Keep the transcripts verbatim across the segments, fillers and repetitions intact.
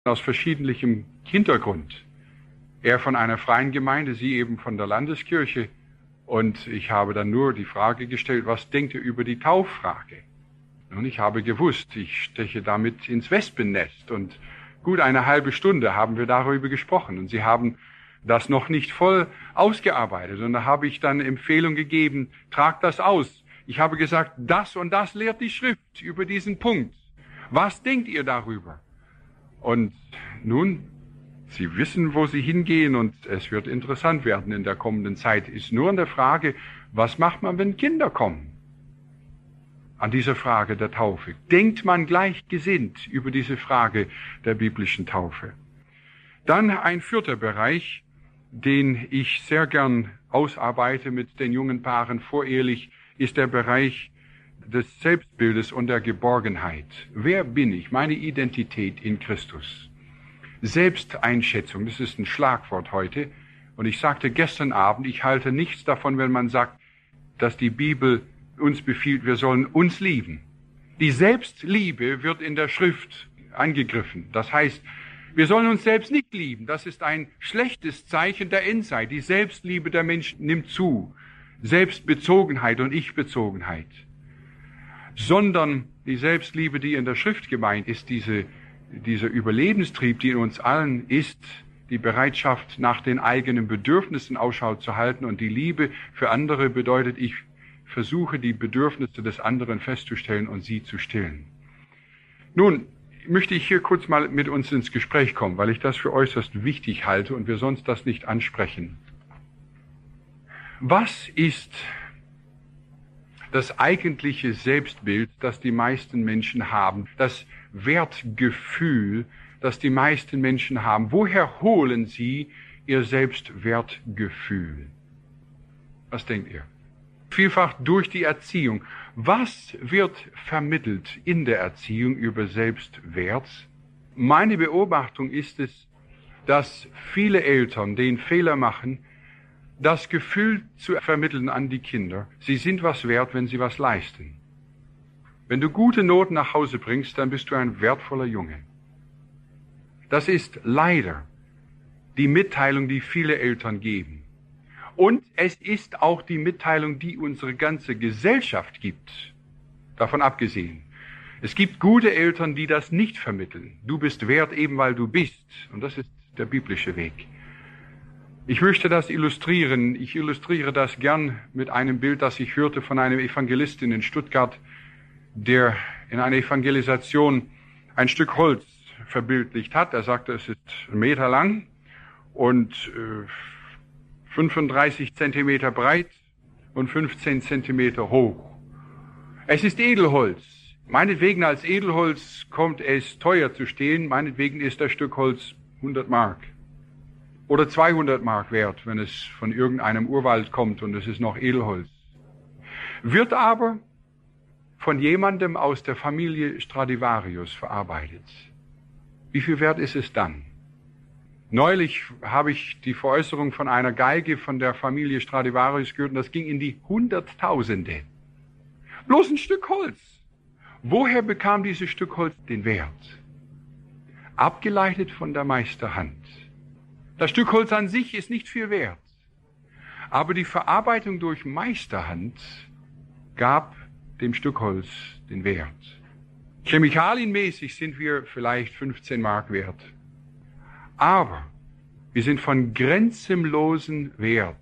aus verschiedentlichem Hintergrund. Er von einer freien Gemeinde, sie eben von der Landeskirche. Und ich habe dann nur die Frage gestellt, was denkt ihr über die Tauffrage? Und ich habe gewusst, ich steche damit ins Wespennest. Und gut eine halbe Stunde haben wir darüber gesprochen. Und sie haben das noch nicht voll ausgearbeitet. Und da habe ich dann Empfehlung gegeben, tragt das aus. Ich habe gesagt, das und das lehrt die Schrift über diesen Punkt. Was denkt ihr darüber? Und nun, Sie wissen, wo Sie hingehen, und es wird interessant werden in der kommenden Zeit. Ist nur an der Frage, was macht man, wenn Kinder kommen? An dieser Frage der Taufe. Denkt man gleichgesinnt über diese Frage der biblischen Taufe? Dann ein vierter Bereich, den ich sehr gern ausarbeite mit den jungen Paaren vorehelich, ist der Bereich des Selbstbildes und der Geborgenheit. Wer bin ich? Meine Identität in Christus. Selbsteinschätzung, das ist ein Schlagwort heute. Und ich sagte gestern Abend, ich halte nichts davon, wenn man sagt, dass die Bibel uns befiehlt, wir sollen uns lieben. Die Selbstliebe wird in der Schrift angegriffen. Das heißt, wir sollen uns selbst nicht lieben. Das ist ein schlechtes Zeichen der Endzeit. Die Selbstliebe der Menschen nimmt zu. Selbstbezogenheit und Ich-Bezogenheit. Sondern die Selbstliebe, die in der Schrift gemeint ist, diese, dieser Überlebenstrieb, die in uns allen ist, die Bereitschaft, nach den eigenen Bedürfnissen Ausschau zu halten. Und die Liebe für andere bedeutet, ich versuche, die Bedürfnisse des anderen festzustellen und sie zu stillen. Nun möchte ich hier kurz mal mit uns ins Gespräch kommen, weil ich das für äußerst wichtig halte und wir sonst das nicht ansprechen. Was ist das eigentliche Selbstbild, das die meisten Menschen haben, das Wertgefühl, das die meisten Menschen haben? Woher holen sie ihr Selbstwertgefühl? Was denkt ihr? Vielfach durch die Erziehung. Was wird vermittelt in der Erziehung über Selbstwert? Meine Beobachtung ist es, dass viele Eltern den Fehler machen, das Gefühl zu vermitteln an die Kinder, sie sind was wert, wenn sie was leisten. Wenn du gute Noten nach Hause bringst, dann bist du ein wertvoller Junge. Das ist leider die Mitteilung, die viele Eltern geben. Und es ist auch die Mitteilung, die unsere ganze Gesellschaft gibt. Davon abgesehen. Es gibt gute Eltern, die das nicht vermitteln. Du bist wert, eben weil du bist. Und das ist der biblische Weg. Ich möchte das illustrieren. Ich illustriere das gern mit einem Bild, das ich hörte von einem Evangelisten in Stuttgart, der in einer Evangelisation ein Stück Holz verbildlicht hat. Er sagte, es ist einen Meter lang und äh, fünfunddreißig Zentimeter breit und fünfzehn Zentimeter hoch. Es ist Edelholz. Meinetwegen als Edelholz kommt es teuer zu stehen. Meinetwegen ist das Stück Holz hundert Mark. Oder zweihundert Mark wert, wenn es von irgendeinem Urwald kommt und es ist noch Edelholz. Wird aber von jemandem aus der Familie Stradivarius verarbeitet. Wie viel wert ist es dann? Neulich habe ich die Veräußerung von einer Geige von der Familie Stradivarius gehört und das ging in die Hunderttausende. Bloß ein Stück Holz. Woher bekam dieses Stück Holz den Wert? Abgeleitet von der Meisterhand. Das Stück Holz an sich ist nicht viel wert. Aber die Verarbeitung durch Meisterhand gab dem Stück Holz den Wert. Chemikalienmäßig sind wir vielleicht fünfzehn Mark wert. Aber wir sind von grenzenlosen Wert,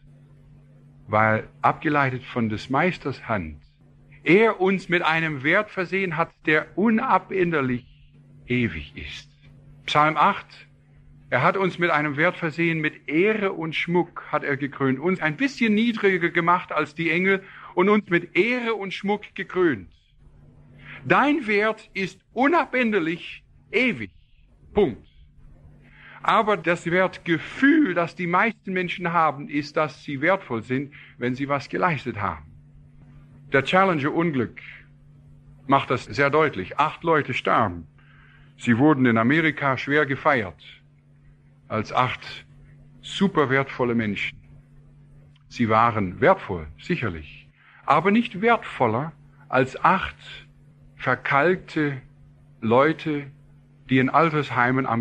weil abgeleitet von des Meisters Hand, er uns mit einem Wert versehen hat, der unabänderlich ewig ist. Psalm acht, er hat uns mit einem Wert versehen, mit Ehre und Schmuck hat er gekrönt, uns ein bisschen niedriger gemacht als die Engel und uns mit Ehre und Schmuck gekrönt. Dein Wert ist unabänderlich ewig. Punkt. Aber das Wertgefühl, das die meisten Menschen haben, ist, dass sie wertvoll sind, wenn sie was geleistet haben. Der Challenger-Unglück macht das sehr deutlich. Acht Leute starben. Sie wurden in Amerika schwer gefeiert als acht super wertvolle Menschen. Sie waren wertvoll, sicherlich, aber nicht wertvoller als acht verkalkte Leute, die in Altersheimen am